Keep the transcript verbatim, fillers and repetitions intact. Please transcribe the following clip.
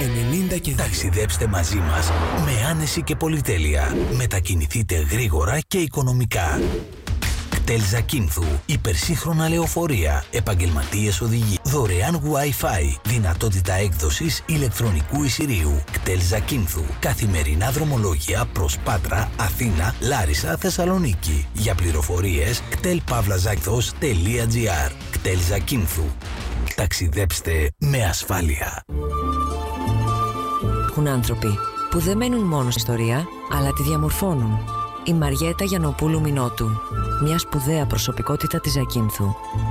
ενενήντα και δύο. Ταξιδέψτε μαζί μας με άνεση και πολυτέλεια. Μετακινηθείτε γρήγορα και οικονομικά. κτέλ Ζακίνθου. Υπερσύγχρονα λεωφορεία. Επαγγελματίες οδηγοί. Δωρεάν Wi-Fi. Δυνατότητα έκδοσης ηλεκτρονικού εισιτηρίου. κτέλ Ζακίνθου. Καθημερινά δρομολόγια προς Πάτρα, Αθήνα, Λάρισα, Θεσσαλονίκη. Για πληροφορίες κτέλ παύλαζάκηθος τελεία τζι άρ. κτέλ Ζακίνθου. Ταξιδέψτε με ασφάλεια. Υπάρχουν άνθρωποι που δεν μένουν μόνο στην ιστορία, αλλά τη διαμορφώνουν. Η Μαριέτα Γιαννοπούλου Μινώτου, μια σπουδαία προσωπικότητα της Ζακίνθου.